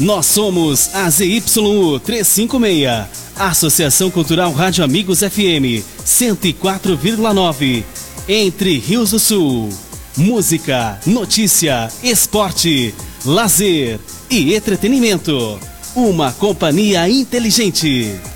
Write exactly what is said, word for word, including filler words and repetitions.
Nós somos a Z Y U trezentos e cinquenta e seis, Associação Cultural Rádio Amigos F M cento e quatro vírgula nove, Entre Rios do Sul. Música, notícia, esporte, lazer e entretenimento. Uma companhia inteligente.